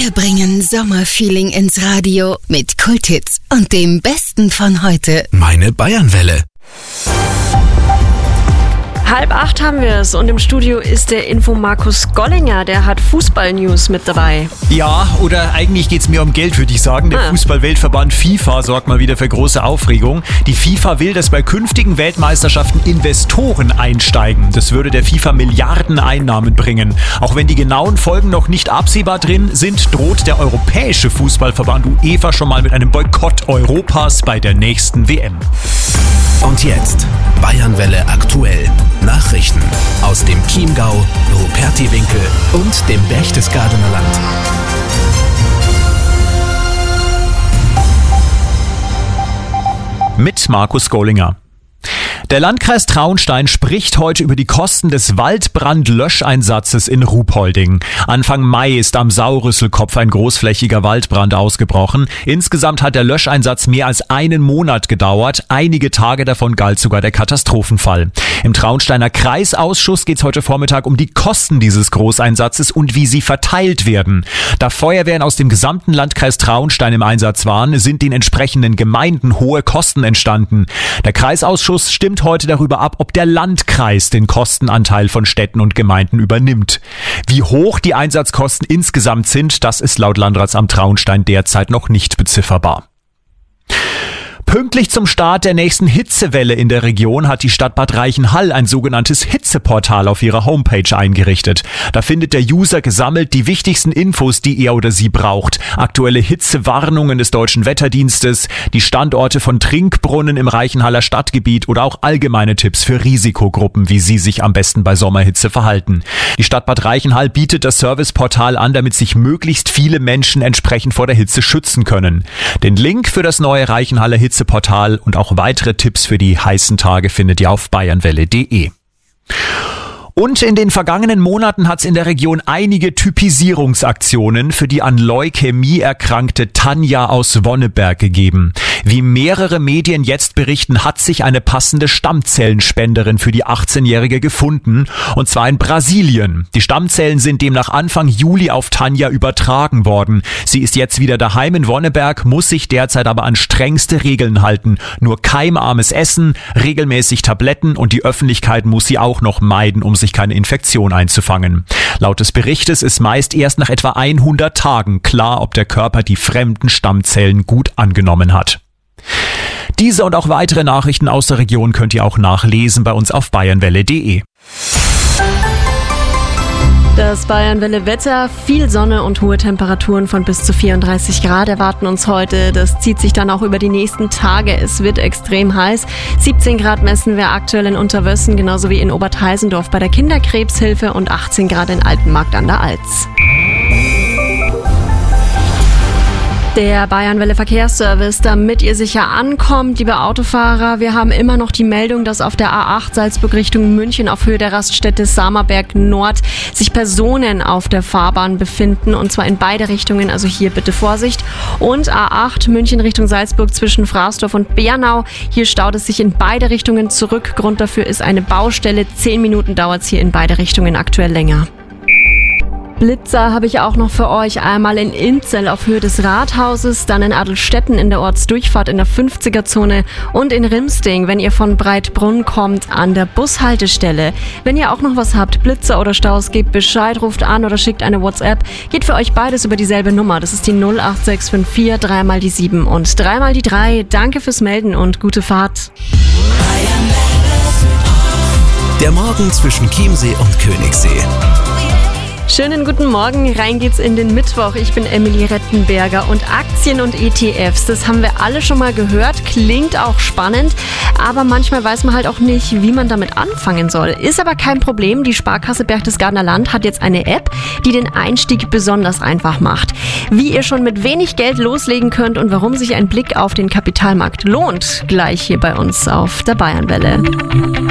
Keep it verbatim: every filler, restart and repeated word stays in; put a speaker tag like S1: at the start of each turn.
S1: Wir bringen Sommerfeeling ins Radio mit Kulthits und dem Besten von heute.
S2: Meine Bayernwelle.
S3: Halb acht haben wir es und im Studio ist der Info Markus Gollinger, der hat Fußball-News mit dabei.
S4: Ja, oder eigentlich geht's mir um Geld, würde ich sagen. Der
S3: Ah.
S4: Fußball-Weltverband FIFA sorgt mal wieder für große Aufregung. Die FIFA will, dass bei künftigen Weltmeisterschaften Investoren einsteigen. Das würde der FIFA Milliarden Einnahmen bringen. Auch wenn die genauen Folgen noch nicht absehbar drin sind, droht der Europäische Fußballverband UEFA schon mal mit einem Boykott Europas bei der nächsten W M.
S2: Und jetzt Bayernwelle aktuell. Nachrichten aus dem Chiemgau, Rupertiwinkel und dem Berchtesgadener Land.
S4: Mit Markus Gollinger. Der Landkreis Traunstein spricht heute über die Kosten des Waldbrandlöscheinsatzes in Ruhpolding. Anfang Mai ist am Saurüsselkopf ein großflächiger Waldbrand ausgebrochen. Insgesamt hat der Löscheinsatz mehr als einen Monat gedauert. Einige Tage davon galt sogar der Katastrophenfall. Im Traunsteiner Kreisausschuss geht es heute Vormittag um die Kosten dieses Großeinsatzes und wie sie verteilt werden. Da Feuerwehren aus dem gesamten Landkreis Traunstein im Einsatz waren, sind den entsprechenden Gemeinden hohe Kosten entstanden. Der Kreisausschuss stimmt heute darüber ab, ob der Landkreis den Kostenanteil von Städten und Gemeinden übernimmt. Wie hoch die Einsatzkosten insgesamt sind, das ist laut Landratsamt Traunstein derzeit noch nicht bezifferbar. Pünktlich zum Start der nächsten Hitzewelle in der Region hat die Stadt Bad Reichenhall ein sogenanntes Hitzeportal auf ihrer Homepage eingerichtet. Da findet der User gesammelt die wichtigsten Infos, die er oder sie braucht. Aktuelle Hitzewarnungen des Deutschen Wetterdienstes, die Standorte von Trinkbrunnen im Reichenhaller Stadtgebiet oder auch allgemeine Tipps für Risikogruppen, wie sie sich am besten bei Sommerhitze verhalten. Die Stadt Bad Reichenhall bietet das Serviceportal an, damit sich möglichst viele Menschen entsprechend vor der Hitze schützen können. Den Link für das neue Reichenhaller Hitzeportal Portal und auch weitere Tipps für die heißen Tage findet ihr auf bayernwelle punkt de. Und in den vergangenen Monaten hat es in der Region einige Typisierungsaktionen für die an Leukämie erkrankte Tanja aus Wonneberg gegeben. Wie mehrere Medien jetzt berichten, hat sich eine passende Stammzellenspenderin für die achtzehnjährige gefunden, und zwar in Brasilien. Die Stammzellen sind demnach Anfang Juli auf Tanja übertragen worden. Sie ist jetzt wieder daheim in Wonneberg, muss sich derzeit aber an strengste Regeln halten. Nur keimarmes Essen, regelmäßig Tabletten und die Öffentlichkeit muss sie auch noch meiden, um sich keine Infektion einzufangen. Laut des Berichtes ist meist erst nach etwa hundert Tagen klar, ob der Körper die fremden Stammzellen gut angenommen hat. Diese und auch weitere Nachrichten aus der Region könnt ihr auch nachlesen bei uns auf bayernwelle punkt de.
S3: Das Bayernwelle-Wetter, viel Sonne und hohe Temperaturen von bis zu vierunddreißig Grad erwarten uns heute. Das zieht sich dann auch über die nächsten Tage. Es wird extrem heiß. siebzehn Grad messen wir aktuell in Unterwössen, genauso wie in Obertheisendorf bei der Kinderkrebshilfe und achtzehn Grad in Altenmarkt an der Alz. Der Bayernwelle Verkehrsservice, damit ihr sicher ankommt, liebe Autofahrer. Wir haben immer noch die Meldung, dass auf der A acht Salzburg Richtung München auf Höhe der Raststätte Samerberg Nord sich Personen auf der Fahrbahn befinden, und zwar in beide Richtungen, also hier bitte Vorsicht. Und A acht München Richtung Salzburg zwischen Fraßdorf und Bernau. Hier staut es sich in beide Richtungen zurück. Grund dafür ist eine Baustelle. Zehn Minuten dauert es hier in beide Richtungen aktuell länger. Blitzer habe ich auch noch für euch. Einmal in Inzell auf Höhe des Rathauses, dann in Adelstetten in der Ortsdurchfahrt in der fünfziger-Zone und in Rimsting, wenn ihr von Breitbrunn kommt, an der Bushaltestelle. Wenn ihr auch noch was habt, Blitzer oder Staus, gebt Bescheid, ruft an oder schickt eine WhatsApp. Geht für euch beides über dieselbe Nummer. Das ist die null acht sechs fünf vier, dreimal die sieben und dreimal die drei. Danke fürs Melden und gute Fahrt.
S2: Der Morgen zwischen Chiemsee und Königssee.
S3: Schönen guten Morgen, rein geht's in den Mittwoch. Ich bin Emily Rettenberger und Aktien und E T Fs, das haben wir alle schon mal gehört, klingt auch spannend, aber manchmal weiß man halt auch nicht, wie man damit anfangen soll. Ist aber kein Problem, die Sparkasse Berchtesgadener Land hat jetzt eine App, die den Einstieg besonders einfach macht. Wie ihr schon mit wenig Geld loslegen könnt und warum sich ein Blick auf den Kapitalmarkt lohnt, gleich hier bei uns auf der Bayernwelle.